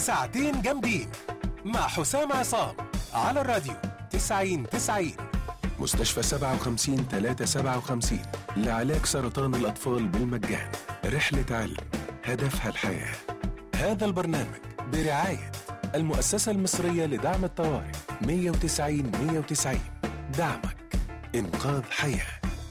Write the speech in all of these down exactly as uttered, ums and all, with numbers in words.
ساعتين جامدين مع حسام عصام على الراديو تسعين تسعين. مستشفى سبعة وخمسين ثلاثة سبعة وخمسين لعلاج سرطان الأطفال بالمجان. رحلة علم هدفها الحياة. هذا البرنامج برعاية المؤسسة المصرية لدعم الطوارئ مية وتسعين مية وتسعين. دعمك إنقاذ حياة.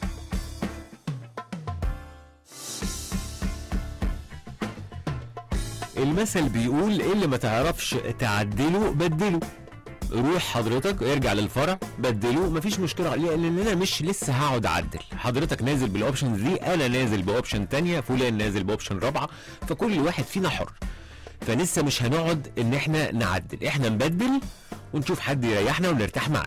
المثل بيقول اللي ما تعرفش تعدله بدله. روح حضرتك ارجع للفرع بدله، مفيش مشكله، لان انا مش لسه هقعد اعدل. حضرتك نازل بالاوبشن دي، انا نازل باوبشن تانية، فلان نازل باوبشن رابعه، فكل واحد فينا حر. فلسه مش هنقعد ان احنا نعدل، احنا نبدل ونشوف حد يريحنا ونرتاح معاه.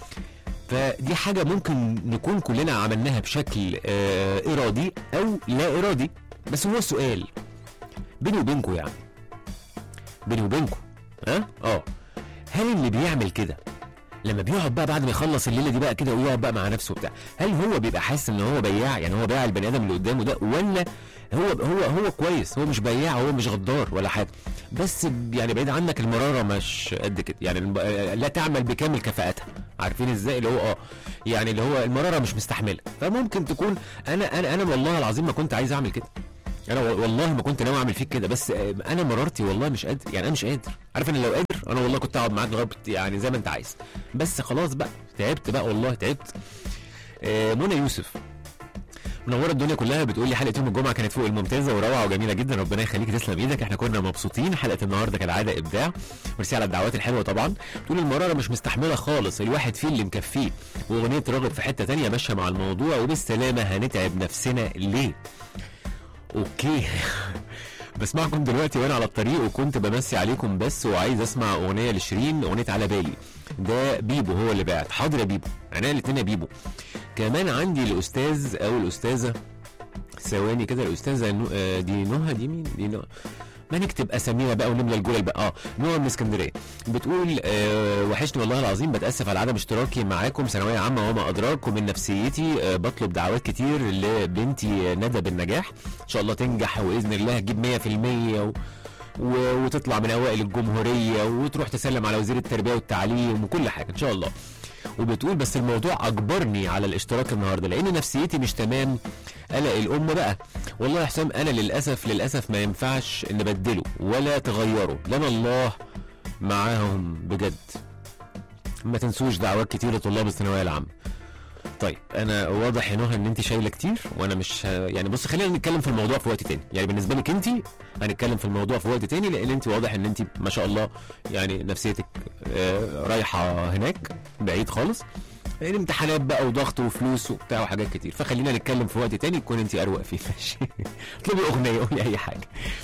فدي حاجه ممكن نكون كلنا عملناها بشكل آه ارادي او لا ارادي. بس هو السؤال بيني وبينكم، يعني بيني وبينكم ها اه هل اللي بيعمل كده لما بيقعد بقى بعد ما يخلص الليله دي بقى كده ويقعد بقى مع نفسه وبتاع، هل هو بيبقى حاسس ان هو بياع؟ يعني هو بياع البني ادم اللي قدامه ده، ولا هو هو هو كويس، هو مش بياع، هو مش غدار ولا حاجه، بس يعني بعيد عنك المراره مش قد كده، يعني لا تعمل بكامل كفاءتها. عارفين ازاي اللي هو اه يعني اللي هو المراره مش مستحمله. فممكن تكون انا انا انا والله العظيم ما كنت عايز اعمل كده، انا والله ما كنت ناوي اعمل فيك كده، بس انا مرارتي والله مش قادر، يعني انا مش قادر. عارف ان لو قادر انا والله كنت اقعد معاك لغايه يعني زي ما انت عايز، بس خلاص بقى تعبت بقى، والله تعبت. آه منى يوسف منوره الدنيا كلها، بتقول لي حلقه يوم الجمعه كانت فوق الممتازه وروعه وجميله جدا، ربنا يخليك، تسلم ايدك، احنا كنا مبسوطين. حلقه النهارده كالعاده ابداع، ميرسي على الدعوات الحلوه طبعا. بتقول المراره مش مستحمله خالص، الواحد فيه اللي مكفيه، واغنيه راغب في حته ثانيه ماشيه مع الموضوع، وبالسلامه هنتعب نفسنا ليه؟ اوكي بسمعكم دلوقتي وانا على الطريق، وكنت بمسي عليكم بس، وعايز اسمع اغنيه لشيرين، اغنيه على بالي. ده بيبو هو اللي بعت. حاضر يا بيبو، عينيا الاتنين يا بيبو. كمان عندي الاستاذ او الاستاذه، ثواني كده، الاستاذه نو... آه دي نهى، دي مين دي؟ نهى، ما نكتب اسامينا بقى ونملى الجول بقى. اه نهى من اسكندريه بتقول آه وحشني والله العظيم، بتاسف على عدم اشتراكي معاكم، ثانويه عامه وما ادراك، ومن نفسيتي آه بطلب دعوات كتير لبنتي ندى بالنجاح، ان شاء الله تنجح واذن الله تجيب مية في المية و... و... وتطلع من اوائل الجمهوريه، وتروح تسلم على وزير التربيه والتعليم وكل حاجه ان شاء الله. وبتقول بس الموضوع اجبرني على الاشتراك النهارده لان نفسيتي مش تمام، قلق الام بقى. والله يا حسام انا للاسف للاسف ما ينفعش نبدله ولا تغيره، لنا الله معاهم بجد. ما تنسوش دعوات كتير لطلاب الثانويه العامه. طيب انا واضح يا نهى ان انت شايله كتير، وانا مش يعني بص خلينا نتكلم في الموضوع في وقت تاني، يعني بالنسبه لك انت هنتكلم في الموضوع في وقت تاني، لان انت واضح ان انت ما شاء الله يعني نفسيتك آه رايحه هناك بعيد خالص، يعني امتحانات بقى وضغط وفلوس وبتاع وحاجات كتير، فخلينا نتكلم في وقت تاني تكون انت اروق فيه. ماشي اطلبي اغنيه، قولي اي حاجه.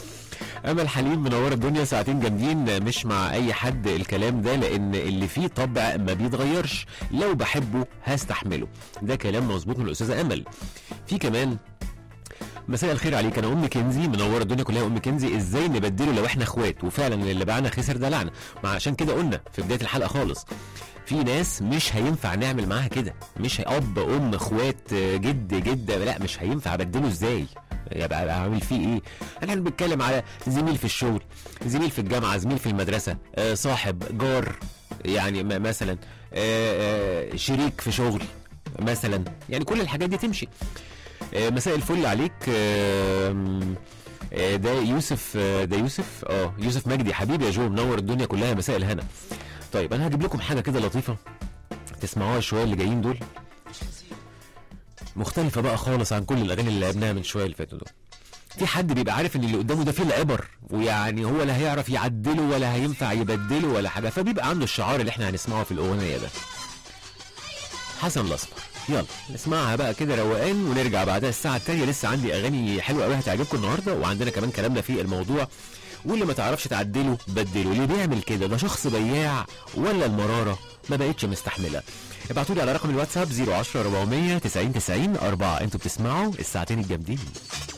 امل حليم منوره الدنيا، ساعتين جامدين، مش مع اي حد الكلام ده لان اللي فيه طبع ما بيتغيرش، لو بحبه هستحمله. ده كلام مظبوط من الاستاذه امل. في كمان مساء الخير عليك، انا ام كنزي منوره الدنيا كلها. ام كنزي ازاي نبدله لو احنا اخوات؟ وفعلا اللي باعنا خسر ده لعنه، ما عشان كده قلنا في بدايه الحلقه خالص في ناس مش هينفع نعمل معاها كده، مش اب ام اخوات جد جده، لا مش هينفع ابدله ازاي؟ يبقى اعمل فيه ايه؟ احنا بنتكلم على زميل في الشغل، زميل في الجامعه، زميل في المدرسه، آه صاحب، جار، يعني مثلا آه آه شريك في شغل مثلا، يعني كل الحاجات دي تمشي. آه مساء الفل عليك. آه آه ده يوسف، آه ده يوسف اه يوسف مجدي حبيبي يا جو، منور الدنيا كلها، مساء الهنا. طيب انا هجيب لكم حاجه كده لطيفه تسمعوها شويه اللي جايين دول، مختلفه بقى خالص عن كل الاغاني اللي لعبناها من شويه اللي فاتوا دول. في حد بيبقى عارف ان اللي قدامه ده فيه العبر، ويعني هو لا هيعرف يعدله ولا هينفع يبدله ولا حاجه، فبيبقى عنده الشعار اللي احنا هنسمعه في الاغنيه ده، حسن الاسمر. يلا نسمعها بقى كده روقان، ونرجع بعدها الساعه الثانيه. لسه عندي اغاني حلوه قوي هتعجبكم النهارده، وعندنا كمان كلامنا في الموضوع، واللي ما تعرفش تعدله بدله. اللي بيعمل كده ده شخص بياع ولا المراره ما بقتش مستحمله؟ ابعتوا لي على رقم الواتساب صفر عشرة أربعمية تسعين تسعين أربعة. انتوا بتسمعوا الساعتين الجامدين.